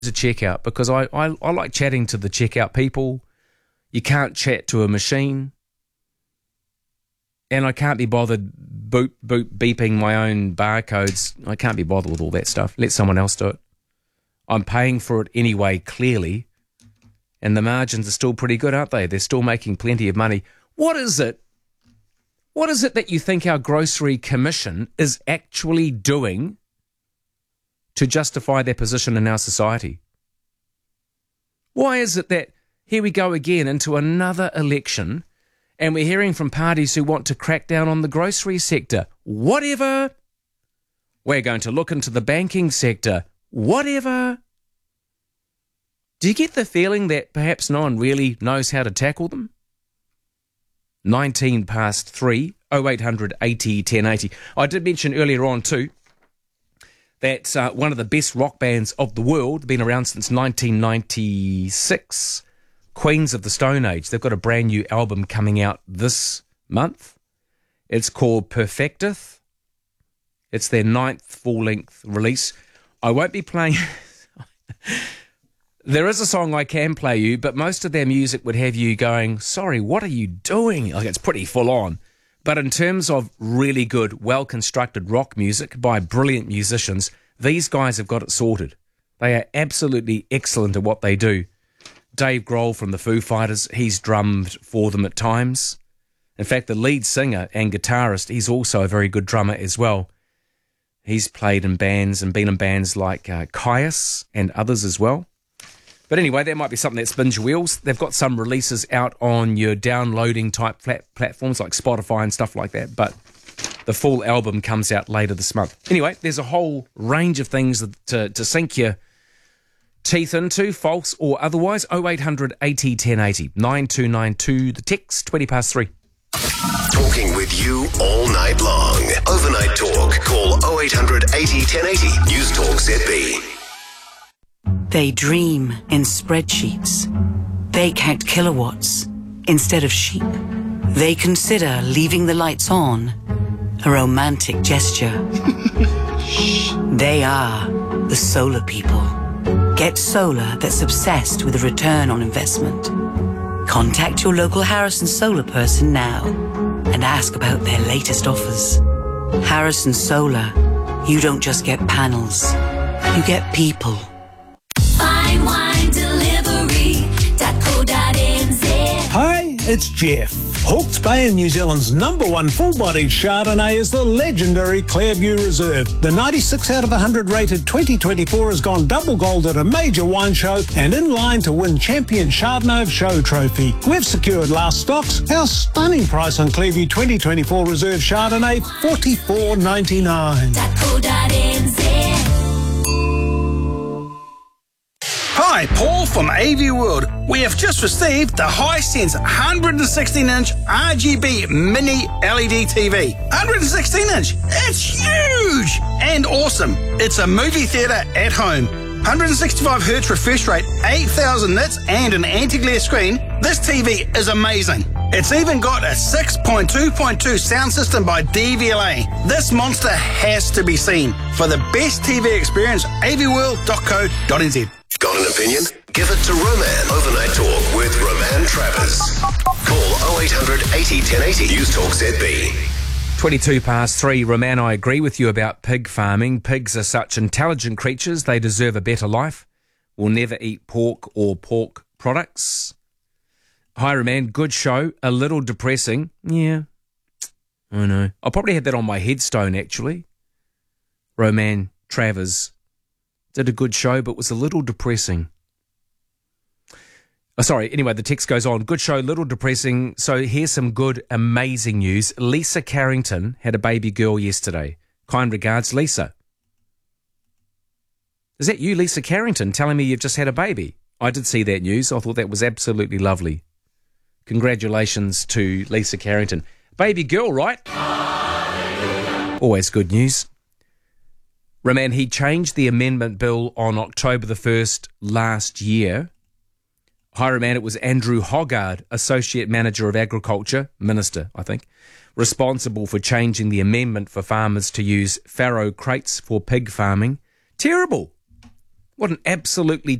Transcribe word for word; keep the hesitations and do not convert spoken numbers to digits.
a checkout because I, I, I like chatting to the checkout people. You can't chat to a machine. And I can't be bothered boop, boop, beeping my own barcodes. I can't be bothered with all that stuff. Let someone else do it. I'm paying for it anyway, clearly. And the margins are still pretty good, aren't they? They're still making plenty of money. What is it? What is it that you think our grocery commission is actually doing to justify their position in our society? Why is it that here we go again into another election and we're hearing from parties who want to crack down on the grocery sector? Whatever. We're going to look into the banking sector. Whatever. Do you get the feeling that perhaps no one really knows how to tackle them? nineteen past three, oh eight hundred eighty ten eighty. I did mention earlier on too that uh, one of the best rock bands of the world, been around since nineteen ninety-six, Queens of the Stone Age. They've got a brand new album coming out this month. It's called Perfecteth. It's their ninth full-length release. I won't be playing... There is a song I can play you, but most of their music would have you going, sorry, what are you doing? Like, it's pretty full on. But in terms of really good, well-constructed rock music by brilliant musicians, these guys have got it sorted. They are absolutely excellent at what they do. Dave Grohl from the Foo Fighters, he's drummed for them at times. In fact, the lead singer and guitarist, he's also a very good drummer as well. He's played in bands and been in bands like uh, Kyuss and others as well. But anyway, that might be something that spins your wheels. They've got some releases out on your downloading type flat platforms like Spotify and stuff like that. But the full album comes out later this month. Anyway, there's a whole range of things to, to sink your teeth into, false or otherwise. oh eight hundred eighty ten eighty. nine two nine two, the text, twenty past three. Talking with you all night long. Overnight talk. Call oh eight hundred eighty ten eighty. News Talk Z B. They dream in spreadsheets. They count kilowatts instead of sheep. They consider leaving the lights on a romantic gesture. They are the solar people. Get solar that's obsessed with a return on investment. Contact your local Harrison Solar person now and ask about their latest offers. Harrison Solar, you don't just get panels, you get people. Fine Wine Delivery dot co dot n z. Hi, it's Jeff. Hawke's Bay and New Zealand's number one full-bodied Chardonnay is the legendary Clairview Reserve. The ninety-six out of one hundred rated twenty twenty-four has gone double gold at a major wine show and in line to win Champion Chardonnay of Show trophy. We've secured last stocks. Our stunning price on Clairview twenty twenty-four Reserve Chardonnay, forty-four ninety-nine. Hi, Paul from A V World. We have just received the Hisense one hundred sixteen inch R G B mini L E D T V. one hundred sixteen inch. It's huge and awesome. It's a movie theatre at home. one hundred sixty-five hertz refresh rate, eight thousand nits and an anti-glare screen. This T V is amazing. It's even got a six point two point two sound system by D V L A. This monster has to be seen. For the best T V experience, a v world dot co dot n z. Got an opinion? Give it to Roman. Overnight Talk with Roman Travers. Call oh eight hundred eighty ten eighty. News Talk Z B. twenty-two past three. Roman, I agree with you about pig farming. Pigs are such intelligent creatures. They deserve a better life. We'll never eat pork or pork products. Hi, Roman. Good show. A little depressing. Yeah. I know. I probably had that on my headstone, actually. Roman Travers did a good show, but was a little depressing. Oh, sorry. Anyway, the text goes on. Good show, little depressing. So here's some good, amazing news. Lisa Carrington had a baby girl yesterday. Kind regards, Lisa. Is that you, Lisa Carrington, telling me you've just had a baby? I did see that news. I thought that was absolutely lovely. Congratulations to Lisa Carrington. Baby girl, right? Always good news. Roman, he changed the amendment bill on October the first last year. Hi, Roman, it was Andrew Hoggard, Associate Manager of Agriculture, Minister, I think, responsible for changing the amendment for farmers to use farrow crates for pig farming. Terrible. What an absolutely